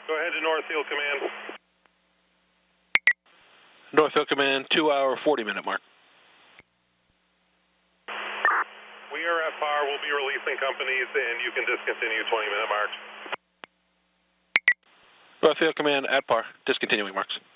Go ahead to Northfield Command. Northfield Command, 2 hour, 40-minute mark. We are at par. We'll be releasing companies, and you can discontinue 20-minute marks. Northfield Command, at par, discontinuing marks.